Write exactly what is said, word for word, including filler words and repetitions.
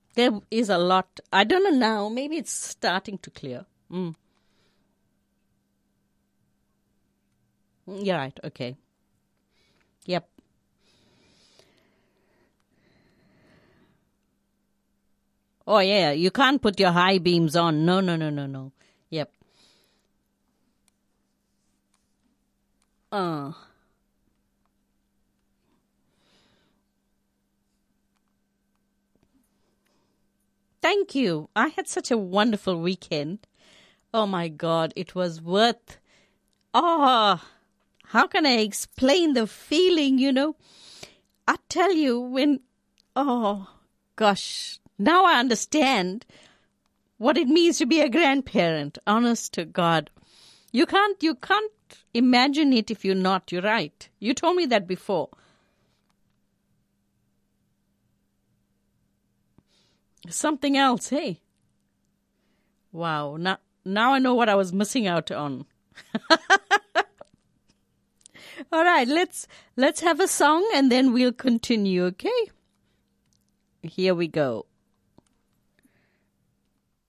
There is a lot. I don't know now. Maybe it's starting to clear. Mm. You're right. Okay. Yep. Oh, yeah. You can't put your high beams on. No, no, no, no, no. Yep. Uh. Thank you. I had such a wonderful weekend. Oh, my God. It was worth... Oh, how can I explain the feeling, you know? I tell you, when... Oh, gosh. Now I understand what it means to be a grandparent. Honest to God. You can't, you can't imagine it if you're not. You're right. You told me that before. Something else, hey? Wow. Now, now I know what I was missing out on. All right, let's let's have a song and then we'll continue, okay? Here we go.